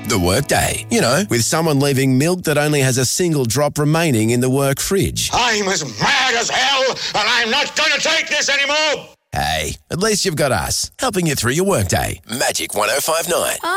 The workday. You know, with someone leaving milk that only has a single drop remaining in the work fridge. I'm as mad as hell, and I'm not going to take this anymore. Hey, at least you've got us, helping you through your workday. Magic 105.9.